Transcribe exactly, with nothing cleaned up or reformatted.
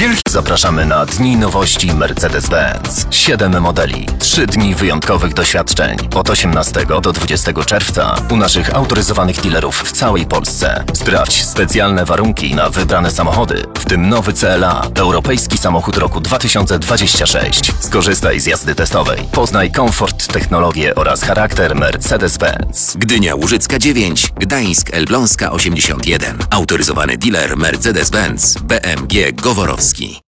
wielki... Zapraszamy na Dni Nowości Mercedes-Benz. Siedem modeli, trzy dni wyjątkowych doświadczeń. Od osiemnastego do dwudziestego czerwca u naszych autoryzowanych dealerów w całej Polsce. Sprawdź specjalne warunki na wybrane samochody, w tym nowy C L A, europejski samochód roku dwa tysiące dwudziesty szósty. Skorzystaj z jazdy testowej. Poznaj komfort, technologię oraz charakter Mercedes-Benz. Gdynia Łużycka dziewięć, Gdańsk Elbląska osiemdziesiąt jeden. Autoryzowany dealer Mercedes-Benz B M G Goworowski.